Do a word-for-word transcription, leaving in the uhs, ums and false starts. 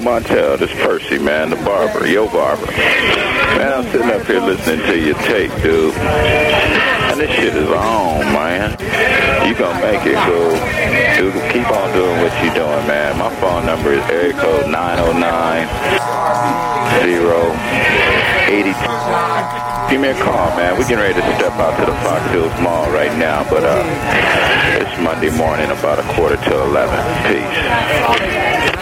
Montel. This Percy, man, the barber, your barber. Man, I'm sitting up here listening to your tape, dude. And this shit is on, man. You gonna make it, so dude, keep on doing what you doing, man. My phone number is area code nine oh nine, zero, eight oh. Give me a call, man. We're getting ready to step out to the Fox Hills Mall right now, but uh, it's Monday morning, about a quarter to eleven. Peace.